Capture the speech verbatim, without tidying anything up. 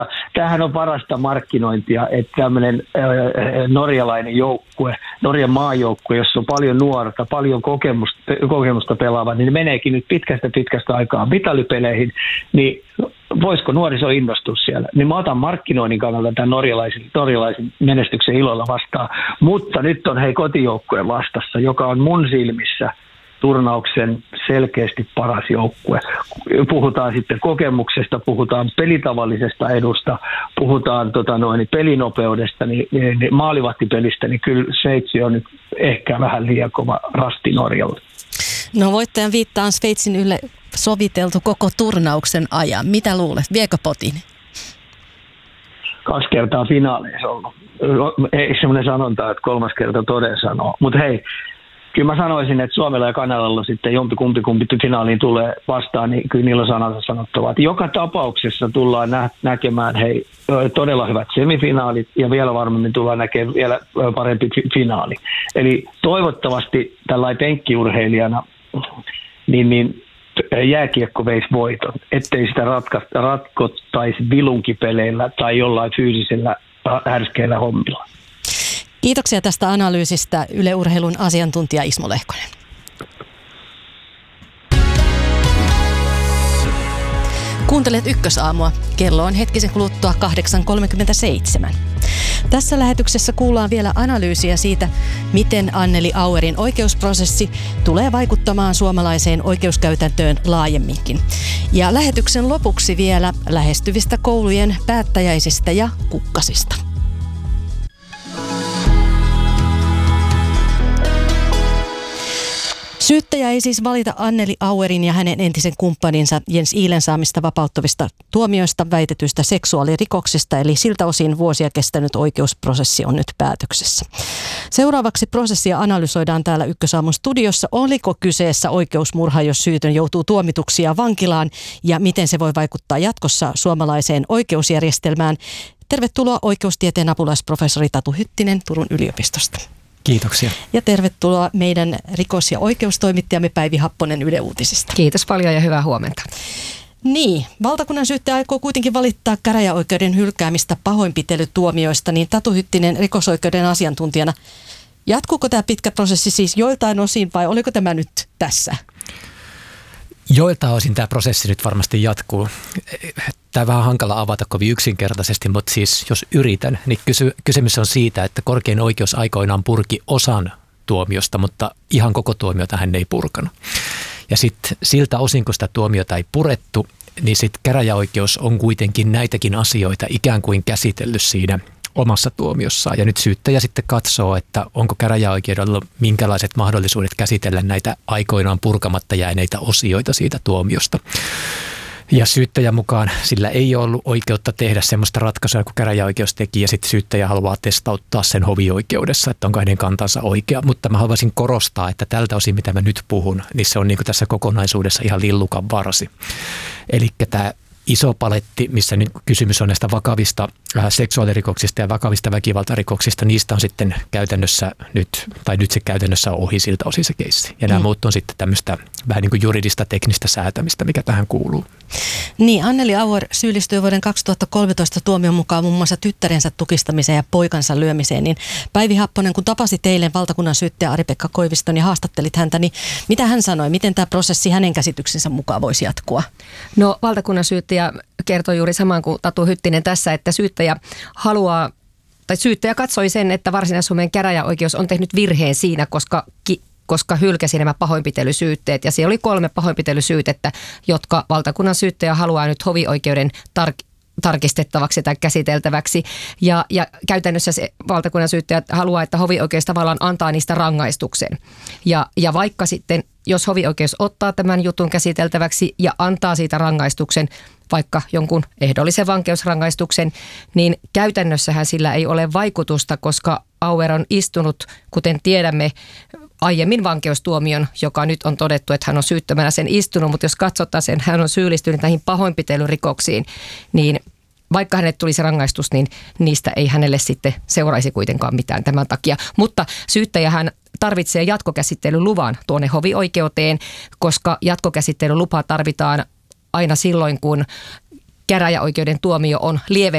Tämähän on parasta markkinointia, että tämmöinen äh, norjalainen joukkue, Norjan maajoukkue, jossa on paljon nuorta, paljon kokemusta, kokemusta pelaava, niin ne meneekin nyt pitkästä pitkästä aikaa mitalipeleihin, niin voisiko nuoriso innostua siellä? Niin mä otan markkinoinnin kannalta tämän norjalaisen, norjalaisen menestyksen ilolla vastaan, mutta nyt on hei kotijoukkue vastassa, joka on mun silmissä turnauksen selkeästi paras joukkue. Puhutaan sitten kokemuksesta, puhutaan pelitavallisesta edusta, puhutaan tota noin, pelinopeudesta, niin, niin maalivahtipelistä, niin kyllä Sveitsi on nyt ehkä vähän liian kova rasti Norjalle. No voittajan viittaa on Sveitsin ylle soviteltu koko turnauksen ajan. Mitä luulet? Viekö potin? Kaksi kertaa finaaleissa ollut. Ei semmoinen sanonta, että kolmas kerta toden sanoo. Mutta hei, kyllä mä sanoisin, että Suomella ja Kanadalla sitten jompikumpi kumpi finaaliin tulee vastaan, niin kyllä niillä on sanansa sanottavaa. Joka tapauksessa tullaan nä- näkemään hei, todella hyvät semifinaalit ja vielä varmemmin tullaan näkemään vielä parempi fi- finaali. Eli toivottavasti tällainen penkkiurheilijana niin, niin jääkiekko veisi voiton, ettei sitä ratka- ratkottaisi vilunkipeleillä tai jollain fyysisellä härskeillä hommilla. Kiitoksia tästä analyysistä Yle Urheilun asiantuntija Ismo Lehkonen. Kuuntelet Ykkösaamua. Kello on hetkisen kuluttua kahdeksan kolmekymmentäseitsemän. Tässä lähetyksessä kuullaan vielä analyysiä siitä, miten Anneli Auerin oikeusprosessi tulee vaikuttamaan suomalaiseen oikeuskäytäntöön laajemminkin. Ja lähetyksen lopuksi vielä lähestyvistä koulujen päättäjäisistä ja kukkasista. Syyttäjä ei siis valita Anneli Auerin ja hänen entisen kumppaninsa Jens Iilen saamista vapauttavista tuomioista väitetyistä seksuaalirikoksista, eli siltä osin vuosia kestänyt oikeusprosessi on nyt päätöksessä. Seuraavaksi prosessia analysoidaan täällä Ykkösaamun studiossa. Oliko kyseessä oikeusmurha, jos syytön joutuu tuomituksi ja vankilaan, ja miten se voi vaikuttaa jatkossa suomalaiseen oikeusjärjestelmään? Tervetuloa oikeustieteen apulaisprofessori Tatu Hyttinen Turun yliopistosta. Kiitoksia. Ja tervetuloa meidän rikos- ja oikeustoimittajamme Päivi Happonen Yle Uutisista. Kiitos paljon ja hyvää huomenta. Niin, valtakunnan syyttäjä aikoo kuitenkin valittaa käräjäoikeuden hylkäämistä pahoinpitelytuomioista, niin Tatu Hyttinen rikosoikeuden asiantuntijana. Jatkuuko tämä pitkä prosessi siis joiltain osin vai oliko tämä nyt tässä? Joiltain osin tämä prosessi nyt varmasti jatkuu. Tämä on vähän hankala avata kovin yksinkertaisesti, mutta siis jos yritän, niin kysy- kysymys on siitä, että korkein oikeus aikoinaan purki osan tuomiosta, mutta ihan koko tuomiota hän ei purkanut. Ja sitten siltä osin, kun sitä tuomiota ei purettu, niin sitten käräjäoikeus on kuitenkin näitäkin asioita ikään kuin käsitellyt siinä omassa tuomiossaan. Ja nyt syyttäjä sitten katsoo, että onko käräjäoikeudella minkälaiset mahdollisuudet käsitellä näitä aikoinaan purkamatta jääneitä osioita siitä tuomiosta. Ja syyttäjän mukaan sillä ei ollut oikeutta tehdä semmoista ratkaisua, kun käräjäoikeus teki, ja sitten syyttäjä haluaa testauttaa sen hovioikeudessa, että onko hänen kantansa oikea. Mutta mä haluaisin korostaa, että tältä osin, mitä mä nyt puhun, niin se on niin kuin tässä kokonaisuudessa ihan lillukan varsi. Eli tämä iso paletti, missä nyt kysymys on näistä vakavista äh, seksuaalirikoksista ja vakavista väkivaltarikoksista, niistä on sitten käytännössä nyt, tai nyt se käytännössä on ohi siltä osin se keissi. Ja nämä mm. muut on sitten tämmöistä vähän niin kuin juridista teknistä säätämistä, mikä tähän kuuluu. Niin, Anneli Auer syyllistyi vuoden kaksituhattakolmetoista tuomion mukaan muun muassa tyttärensä tukistamiseen ja poikansa lyömiseen. Niin Päivi Happonen, kun tapasit eilen valtakunnan syyttäjä Ari-Pekka Koiviston ja haastattelit häntä, niin mitä hän sanoi? Miten tämä prosessi hänen käsityksensä mukaan voisi jatkua? No valtakunnan syyttäjä kertoi juuri saman kuin Tatu Hyttinen tässä, että syyttäjä haluaa, tai syyttäjä katsoi sen, että Varsinais-Suomen käräjäoikeus on tehnyt virheen siinä, koska ki- koska hylkäsi nämä pahoinpitelysyytteet. Ja siellä oli kolme pahoinpitelysyytettä, jotka valtakunnan syyttäjä haluaa nyt hovioikeuden tar- tarkistettavaksi tai käsiteltäväksi. Ja, ja käytännössä se valtakunnan syyttäjä haluaa, että hovioikeus tavallaan antaa niistä rangaistuksen. Ja, ja vaikka sitten, jos hovioikeus ottaa tämän jutun käsiteltäväksi ja antaa siitä rangaistuksen, vaikka jonkun ehdollisen vankeusrangaistuksen, niin käytännössähän sillä ei ole vaikutusta, koska Auer on istunut, kuten tiedämme, aiemmin vankeustuomion, joka nyt on todettu, että hän on syyttömänä sen istunut, mutta jos katsotaan sen, hän on syyllistynyt näihin pahoinpitelyrikoksiin, niin vaikka hänelle tulisi rangaistus, niin niistä ei hänelle sitten seuraisi kuitenkaan mitään tämän takia. Mutta syyttäjähän tarvitsee jatkokäsittelyluvan tuonne hovioikeuteen, koska jatkokäsittelylupa tarvitaan aina silloin, kun käräjäoikeuden tuomio on lievempi